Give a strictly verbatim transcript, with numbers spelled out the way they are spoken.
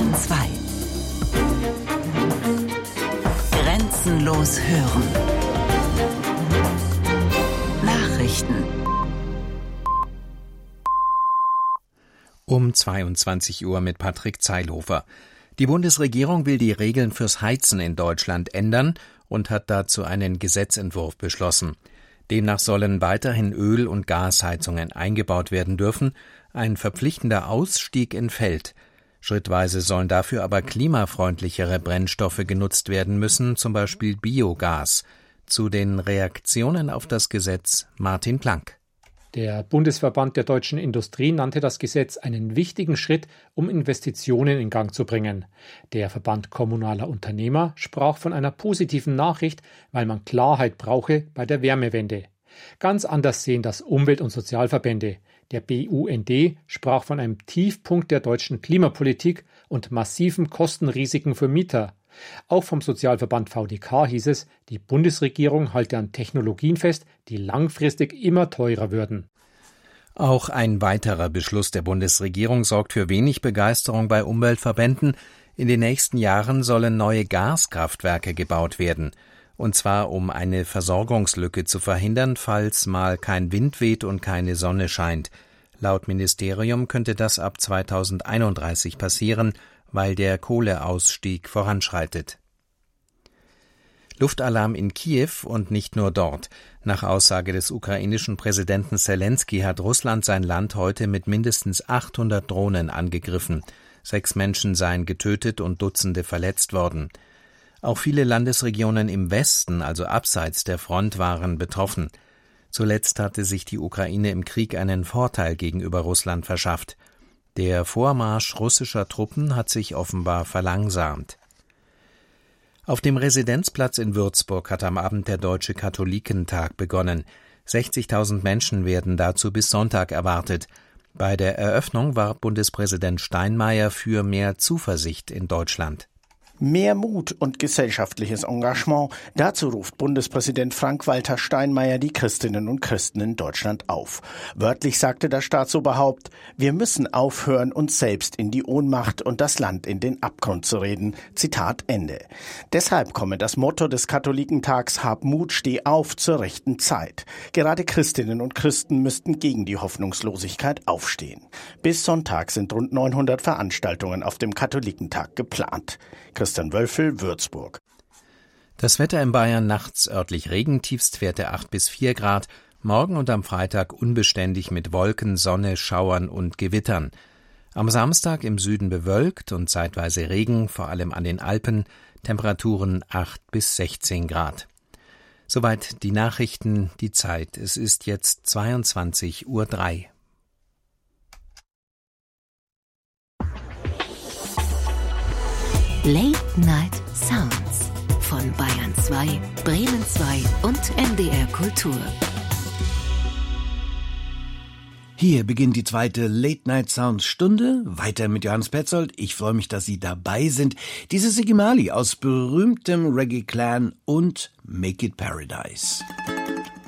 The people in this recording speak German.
Bayern zwei. Grenzenlos hören. Nachrichten. Um zweiundzwanzig Uhr mit Patrick Zeilhofer. Die Bundesregierung will die Regeln fürs Heizen in Deutschland ändern und hat dazu einen Gesetzentwurf beschlossen. Demnach sollen weiterhin Öl- und Gasheizungen eingebaut werden dürfen, ein verpflichtender Ausstieg entfällt. Schrittweise sollen dafür aber klimafreundlichere Brennstoffe genutzt werden müssen, zum Beispiel Biogas. Zu den Reaktionen auf das Gesetz Martin Planck. Der Bundesverband der deutschen Industrie nannte das Gesetz einen wichtigen Schritt, um Investitionen in Gang zu bringen. Der Verband kommunaler Unternehmer sprach von einer positiven Nachricht, weil man Klarheit brauche bei der Wärmewende. Ganz anders sehen das Umwelt- und Sozialverbände. Der B U N D sprach von einem Tiefpunkt der deutschen Klimapolitik und massiven Kostenrisiken für Mieter. Auch vom Sozialverband V D K hieß es, die Bundesregierung halte an Technologien fest, die langfristig immer teurer würden. Auch ein weiterer Beschluss der Bundesregierung sorgt für wenig Begeisterung bei Umweltverbänden. In den nächsten Jahren sollen neue Gaskraftwerke gebaut werden. Und zwar, um eine Versorgungslücke zu verhindern, falls mal kein Wind weht und keine Sonne scheint. Laut Ministerium könnte das ab zweitausendeinunddreißig passieren, weil der Kohleausstieg voranschreitet. Luftalarm in Kiew und nicht nur dort. Nach Aussage des ukrainischen Präsidenten Selenskyj hat Russland sein Land heute mit mindestens achthundert Drohnen angegriffen. Sechs Menschen seien getötet und Dutzende verletzt worden. Auch viele Landesregionen im Westen, also abseits der Front, waren betroffen. Zuletzt hatte sich die Ukraine im Krieg einen Vorteil gegenüber Russland verschafft. Der Vormarsch russischer Truppen hat sich offenbar verlangsamt. Auf dem Residenzplatz in Würzburg hat am Abend der Deutsche Katholikentag begonnen. sechzigtausend Menschen werden dazu bis Sonntag erwartet. Bei der Eröffnung warb Bundespräsident Steinmeier für mehr Zuversicht in Deutschland. Mehr Mut und gesellschaftliches Engagement, dazu ruft Bundespräsident Frank-Walter Steinmeier die Christinnen und Christen in Deutschland auf. Wörtlich sagte das Staatsoberhaupt, wir müssen aufhören, uns selbst in die Ohnmacht und das Land in den Abgrund zu reden. Zitat Ende. Deshalb komme das Motto des Katholikentags Hab Mut, steh auf zur rechten Zeit. Gerade Christinnen und Christen müssten gegen die Hoffnungslosigkeit aufstehen. Bis Sonntag sind rund neunhundert Veranstaltungen auf dem Katholikentag geplant. Christian Wölfel, Würzburg. Das Wetter in Bayern nachts örtlich Regen, Tiefstwerte acht bis vier Grad, morgen und am Freitag unbeständig mit Wolken, Sonne, Schauern und Gewittern. Am Samstag im Süden bewölkt und zeitweise Regen, vor allem an den Alpen, Temperaturen acht bis sechzehn Grad. Soweit die Nachrichten, die Zeit. Es ist jetzt zweiundzwanzig Uhr drei. Late Night Sounds von Bayern zwei, Bremen zwei und M D R Kultur. Hier beginnt die zweite Late Night Sounds Stunde. Weiter mit Johannes Petzold. Ich freue mich, dass Sie dabei sind. Diese Siggy Marley aus berühmtem Reggae Clan und Make It Paradise.